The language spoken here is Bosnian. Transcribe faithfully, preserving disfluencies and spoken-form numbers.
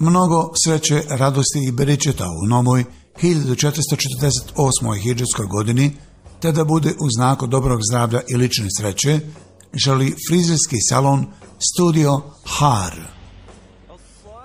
Mnogo sreće, radosti i beričeta u novoj hiljadu četiristo četrdeset osmoj hidžetskoj godini, te da bude u znaku dobrog zdravlja i lične sreće, želi frizerski salon Studio Har.